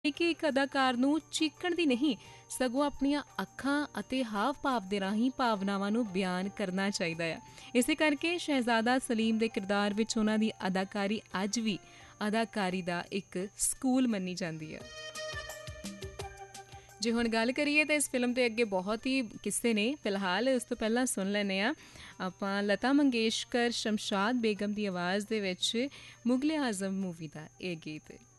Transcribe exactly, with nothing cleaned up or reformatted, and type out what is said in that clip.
ਕਿ ਇੱਕ ਅਦਾਕਾਰ ਨੂੰ ਚੀਕਣ ਦੀ ਨਹੀਂ ਸਗੋਂ ਆਪਣੀਆਂ ਅੱਖਾਂ ਅਤੇ ਹਾਵ ਭਾਵ ਦੇ ਰਾਹੀਂ ਭਾਵਨਾਵਾਂ ਨੂੰ ਬਿਆਨ ਕਰਨਾ ਚਾਹੀਦਾ ਹੈ। ਇਸੇ ਕਰਕੇ ਸ਼ਹਿਜ਼ਾਦਾ ਸਲੀਮ ਦੇ ਕਿਰਦਾਰ ਵਿੱਚ ਉਹਨਾਂ ਦੀ ਅਦਾਕਾਰੀ ਅੱਜ ਵੀ ਅਦਾਕਾਰੀ ਦਾ ਇੱਕ ਸਕੂਲ ਮੰਨੀ ਜਾਂਦੀ ਹੈ। ਜੇ ਹੁਣ ਗੱਲ ਕਰੀਏ ਤਾਂ ਇਸ ਫਿਲਮ ਦੇ ਅੱਗੇ ਬਹੁਤ ਹੀ ਕਿੱਸੇ ਨੇ, ਫਿਲਹਾਲ ਉਸ ਤੋਂ ਪਹਿਲਾਂ ਸੁਣ ਲੈਂਦੇ ਹਾਂ ਆਪਾਂ ਲਤਾ ਮੰਗੇਸ਼ਕਰ ਸ਼ਮਸ਼ਾਦ ਬੇਗਮ ਦੀ ਆਵਾਜ਼ ਦੇ ਵਿੱਚ ਮੁਗਲੇ ਆਜ਼ਮ ਮੂਵੀ ਦਾ ਇਹ ਗੀਤ।